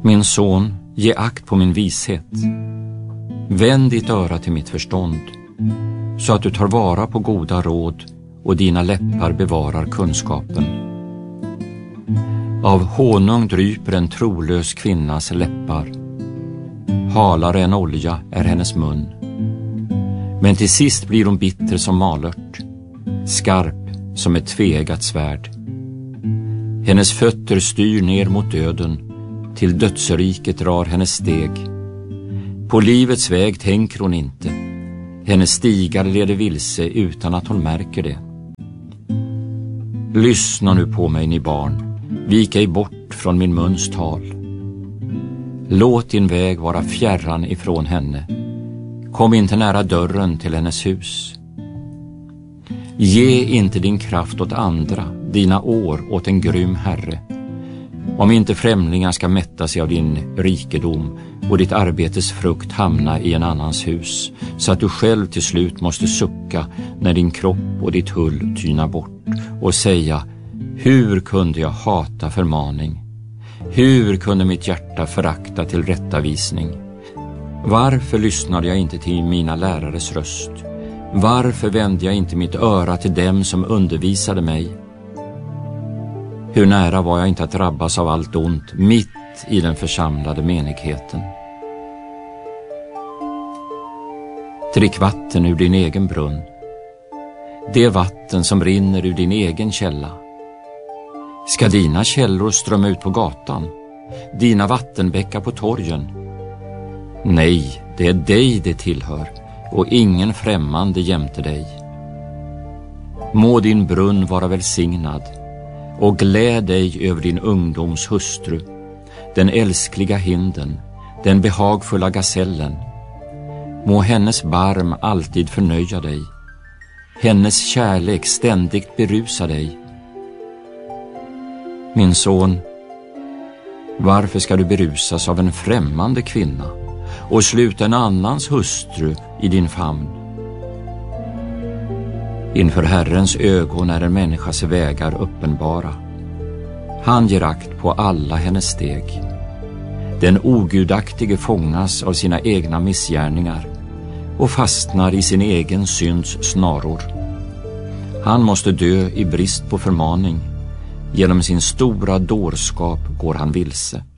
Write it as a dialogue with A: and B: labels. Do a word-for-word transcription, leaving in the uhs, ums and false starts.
A: Min son, ge akt på min vishet. Vänd ditt öra till mitt förstånd, så att du tar vara på goda råd och dina läppar bevarar kunskapen. Av honung dryper en trolös kvinnas läppar. Halare än olja är hennes mun. Men till sist blir hon bitter som malört, skarp som ett tveeggat svärd. Hennes fötter styr ner mot döden, till dödsriket drar hennes steg. På livets väg tänker hon inte. Hennes stigar leder vilse utan att hon märker det. Lyssna nu på mig, ni barn. Vik ej bort från min muns tal. Låt din väg vara fjärran ifrån henne. Kom inte nära dörren till hennes hus. Ge inte din kraft åt andra, dina år åt en grym herre. Om inte främlingar ska mätta sig av din rikedom och ditt arbetes frukt hamna i en annans hus, så att du själv till slut måste sucka när din kropp och ditt hull tynar bort och säga: hur kunde jag hata förmaning? Hur kunde mitt hjärta förakta till rättavisning? Varför lyssnade jag inte till mina lärares röst? Varför vände jag inte mitt öra till dem som undervisade mig? Hur nära var jag inte att drabbas av allt ont mitt i den församlade menigheten? Drick vatten ur din egen brunn, det vatten som rinner ur din egen källa. Ska dina källor strömma ut på gatan, dina vattenbäckar på torgen? Nej, det är dig det tillhör, och ingen främmande jämte dig. Må din brunn vara välsignad, och gläd dig över din ungdoms hustru, den älskliga hinden, den behagfulla gasellen. Må hennes barm alltid förnöja dig, hennes kärlek ständigt berusa dig. Min son, varför ska du berusas av en främmande kvinna och sluta en annans hustru i din famn? Inför Herrens ögon är en människas vägar uppenbara. Han ger akt på alla hennes steg. Den ogudaktige fångas av sina egna missgärningar och fastnar i sin egen synds snaror. Han måste dö i brist på förmaning. Genom sin stora dårskap går han vilse.